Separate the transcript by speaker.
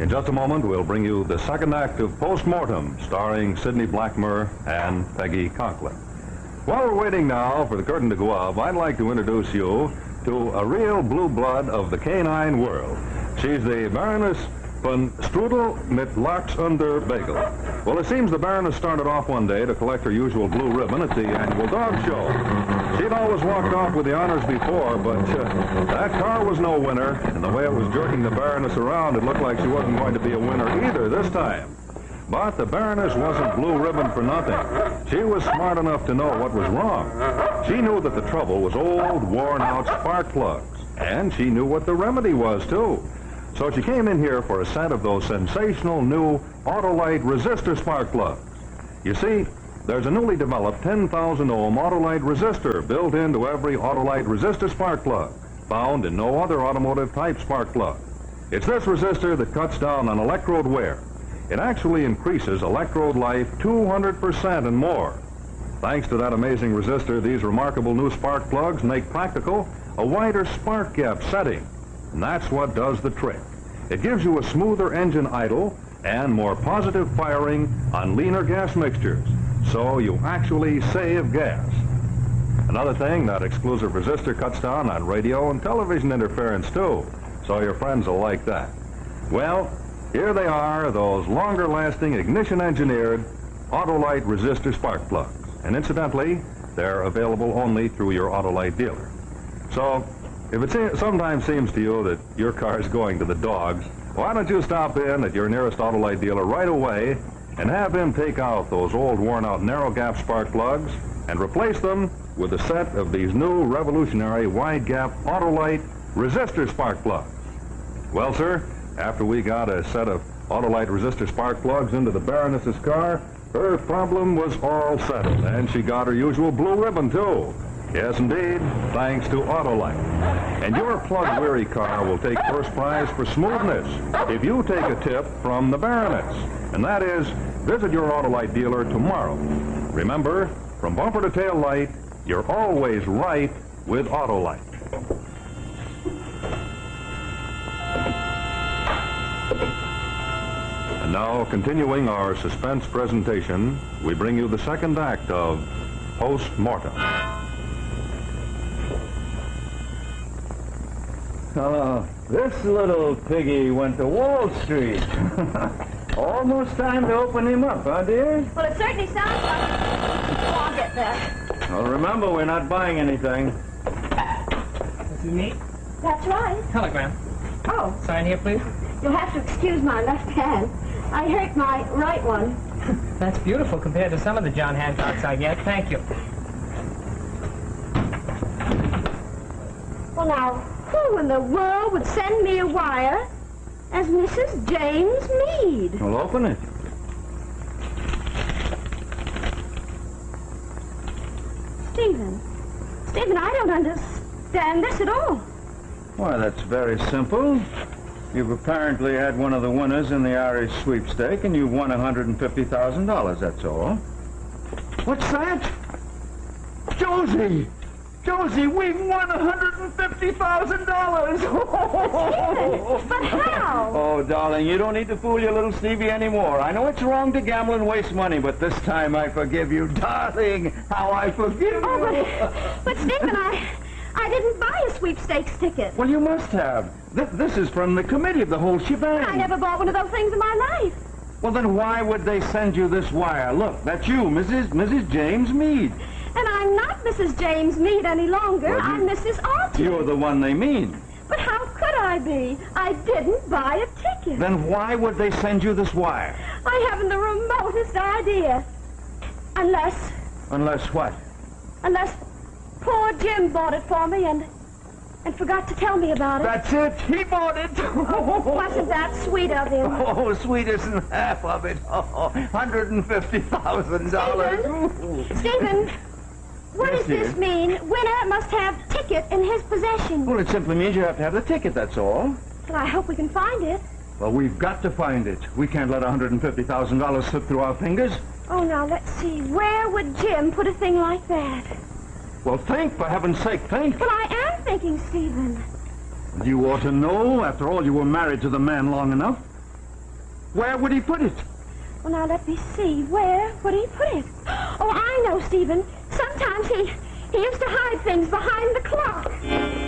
Speaker 1: In just a moment, we'll bring you the second act of Postmortem, starring Sidney Blackmer and Peggy Conklin. While we're waiting now for the curtain to go up, I'd like to introduce you to a real blue blood of the canine world. She's the Baroness von Strudel mit Lachsunder Bagel. Well, it seems the Baroness started off one day to collect her usual blue ribbon at the annual dog show. She'd always walked off with the honors before, but that car was no winner, and the way it was jerking the Baroness around, it looked like she wasn't going to be a winner either this time. But the Baroness wasn't blue ribbon for nothing. She was smart enough to know what was wrong. She knew that the trouble was old, worn-out spark plugs, and she knew what the remedy was, too. So she came in here for a set of those sensational new Autolite resistor spark plugs. You see, there's a newly developed 10,000 ohm Autolite resistor built into every Autolite resistor spark plug, found in no other automotive type spark plug. It's this resistor that cuts down on electrode wear. It actually increases electrode life 200% and more. Thanks to that amazing resistor, these remarkable new spark plugs make practical a wider spark gap setting. And that's what does the trick. It gives you a smoother engine idle and more positive firing on leaner gas mixtures, so you actually save gas. Another thing, that exclusive resistor cuts down on radio and television interference too, so your friends will like that. Well, here they are, those longer-lasting, ignition-engineered Autolite resistor spark plugs. And incidentally, they're available only through your Autolite dealer. So, if it sometimes seems to you that your car is going to the dogs, why don't you stop in at your nearest Autolite dealer right away and have him take out those old worn-out narrow-gap spark plugs and replace them with a set of these new revolutionary wide-gap Autolite resistor spark plugs. Well, sir, after we got a set of Autolite resistor spark plugs into the Baroness's car, her problem was all settled, and she got her usual blue ribbon, too. Yes, indeed, thanks to Autolite. And your plug-weary car will take first prize for smoothness if you take a tip from the Baroness. And that is, visit your Autolite dealer tomorrow. Remember, from bumper to tail light, you're always right with Autolite. And now, continuing our suspense presentation, we bring you the second act of Postmortem.
Speaker 2: This little piggy went to Wall Street. Almost time to open him up, huh, dear?
Speaker 3: Well, it certainly sounds like it. Oh, I'll get there.
Speaker 2: Well, remember, we're not buying anything.
Speaker 4: This is me.
Speaker 3: That's right.
Speaker 4: Telegram.
Speaker 3: Oh,
Speaker 4: Sign here, please.
Speaker 3: you'll have to excuse my left hand. I hurt my right one.
Speaker 4: That's beautiful compared to some of the John Hancocks I get. Thank you.
Speaker 3: Well, now, who in the world would send me a wire as Mrs. James Mead?
Speaker 2: Well, open it.
Speaker 3: Stephen, I don't understand this at all.
Speaker 2: Why, that's very simple. You've apparently had one of the winners in the Irish sweepstake, and you've won $150,000, that's all. What's that? Josie! Josie, we've won $150,000!
Speaker 3: But how?
Speaker 2: Oh, darling, you don't need to fool your little Stevie anymore. I know it's wrong to gamble and waste money, but this time I forgive you. Darling, how I forgive you.
Speaker 3: Oh, but Stephen, I didn't buy a sweepstakes ticket.
Speaker 2: Well, you must have. This is from the committee of the whole shebang.
Speaker 3: I never bought one of those things in my life.
Speaker 2: Well, then why would they send you this wire? Look, that's you, Mrs. James Mead.
Speaker 3: And I'm not Mrs. James Mead any longer.
Speaker 2: Well,
Speaker 3: I'm Mrs. Alton.
Speaker 2: You're the one they mean.
Speaker 3: But how could I be? I didn't buy a ticket.
Speaker 2: Then why would they send you this wire?
Speaker 3: I haven't the remotest idea.
Speaker 2: Unless what?
Speaker 3: Unless poor Jim bought it for me and forgot to tell me about it.
Speaker 2: That's it. He bought it.
Speaker 3: Wasn't that sweet of him?
Speaker 2: Oh, sweet isn't half of it. Oh, $150,000.
Speaker 3: Stephen, what
Speaker 2: Yes,
Speaker 3: does this
Speaker 2: dear.
Speaker 3: mean? Winner must have ticket in his possession.
Speaker 2: Well, it simply means you have to have the ticket, that's all.
Speaker 3: Well, I hope we can find it.
Speaker 2: Well, we've got to find it. We can't let $150,000 slip through our fingers.
Speaker 3: Oh, now, let's see. Where would Jim put a thing like that?
Speaker 2: Well, think, for heaven's sake, think.
Speaker 3: Well, I am thinking, Stephen.
Speaker 2: You ought to know. After all, you were married to the man long enough. Where would he put it?
Speaker 3: Well, now, let me see. Where would he put it? Oh, I know, Stephen. Sometimes he used to hide things behind the clock.